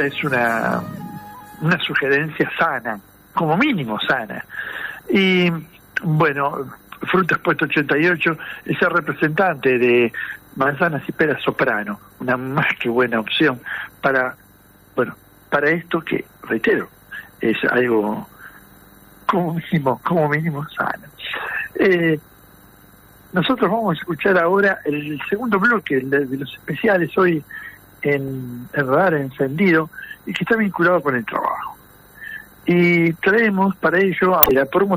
es una sugerencia sana, como mínimo sana. Y bueno, Frutas Puesto 88 es el representante de manzanas y peras Soprano, una más que buena opción para esto que, reitero, es algo como mínimo sano. Nosotros vamos a escuchar ahora el segundo bloque de los especiales hoy en Radar Encendido, y que está vinculado con el trabajo. Y traemos para ello a la promoción